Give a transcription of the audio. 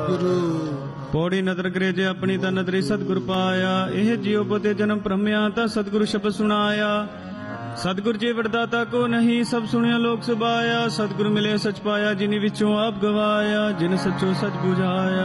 ਗੁਰੂ ਪੌੜੀ ਨਦਰ ਕਰੇ ਜੇ ਆਪਣੀ ਤਾਂ ਨਦਰੀ ਸਤਿਗੁਰ ਪਾਇਆ। ਇਹ ਜਿਉ ਪੋਤੇ ਜਨਮ ਭ੍ਰਮਿਆ ਤਾਂ ਸਤਿਗੁਰ ਸ਼ਬਦ ਸੁਣਾਇਆ। ਸਤਿਗੁਰ ਜੀ ਵਰਦਾਤਾ ਕੋ ਨਹੀਂ, ਸਭ ਸੁਣਿਆ ਲੋਕ ਸੁਭਾਇਆ। ਸਤਿਗੁਰ ਮਿਲੇ ਸਚ ਪਾਇਆ, ਜਿਨੀ ਵਿੱਚੋਂ ਆਪ ਗਵਾਇਆ। ਜਿਨ ਸੱਚੋ ਸਚ ਬੁਝਾਇਆ।